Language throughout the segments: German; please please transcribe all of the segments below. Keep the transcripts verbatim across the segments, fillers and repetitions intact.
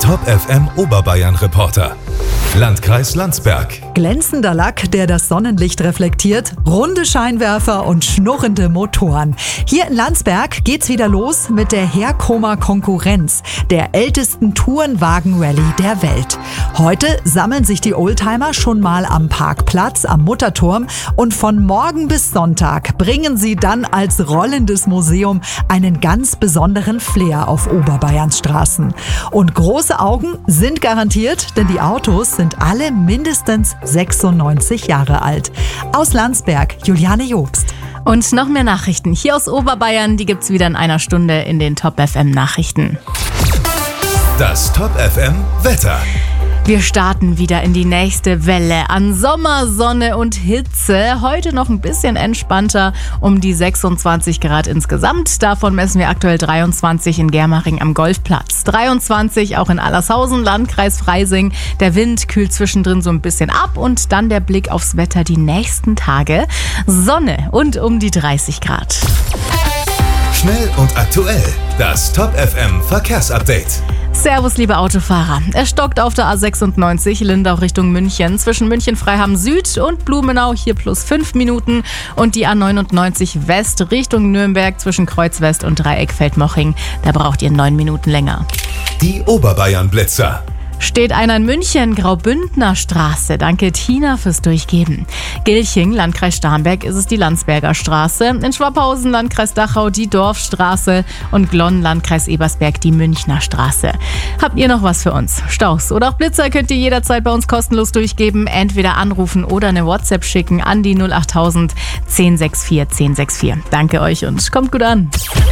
Top F M Oberbayern-Reporter. Landkreis Landsberg. Glänzender Lack, der das Sonnenlicht reflektiert, runde Scheinwerfer und schnurrende Motoren. Hier in Landsberg geht's wieder los mit der Herkomer-Konkurrenz, der ältesten Tourenwagen-Rallye der Welt. Heute sammeln sich die Oldtimer schon mal am Parkplatz am Mutterturm und von morgen bis Sonntag bringen sie dann als rollendes Museum einen ganz besonderen Flair auf Oberbayerns Straßen. Und große Augen sind garantiert, denn die Autos sind alle mindestens sechsundneunzig Jahre alt. Aus Landsberg, Juliane Jobst. Und noch mehr Nachrichten hier aus Oberbayern, die gibt's wieder in einer Stunde in den Top F M Nachrichten. Das Top F M Wetter. Wir starten wieder in die nächste Welle an Sommer, Sonne und Hitze. Heute noch ein bisschen entspannter, um die sechsundzwanzig Grad insgesamt. Davon messen wir aktuell dreiundzwanzig in Germering am Golfplatz. dreiundzwanzig auch in Allershausen, Landkreis Freising. Der Wind kühlt zwischendrin so ein bisschen ab und dann der Blick aufs Wetter die nächsten Tage. Sonne und um die dreißig Grad. Schnell und aktuell. Das Top F M Verkehrsupdate. Servus, liebe Autofahrer. Es stockt auf der A sechsundneunzig Lindau Richtung München. Zwischen München-Freiham Süd und Blumenau hier plus fünf Minuten. Und die A neunundneunzig West Richtung Nürnberg zwischen Kreuz West und Dreieck Feldmoching. Da braucht ihr neun Minuten länger. Die Oberbayern-Blitzer. Steht einer in München, Graubündner Straße. Danke Tina fürs Durchgeben. Gilching, Landkreis Starnberg, ist es die Landsberger Straße. In Schwabhausen, Landkreis Dachau, die Dorfstraße. Und Glonn, Landkreis Ebersberg, die Münchner Straße. Habt ihr noch was für uns? Staus oder auch Blitzer könnt ihr jederzeit bei uns kostenlos durchgeben. Entweder anrufen oder eine WhatsApp schicken an die null achttausend zehn sechs vier zehn sechs vier. Danke euch und kommt gut an.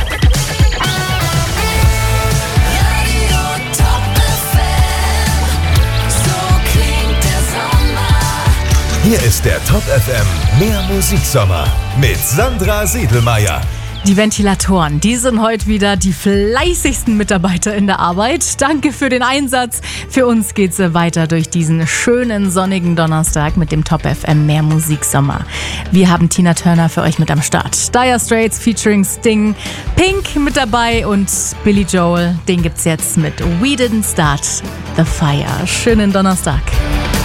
Hier ist der Top F M Mehr Musiksommer mit Sandra Siedelmeier. Die Ventilatoren, die sind heute wieder die fleißigsten Mitarbeiter in der Arbeit. Danke für den Einsatz. Für uns geht's weiter durch diesen schönen sonnigen Donnerstag mit dem Top F M Mehr Musiksommer. Wir haben Tina Turner für euch mit am Start. Dire Straits featuring Sting, Pink mit dabei und Billy Joel, den gibt's jetzt mit We Didn't Start the Fire. Schönen Donnerstag.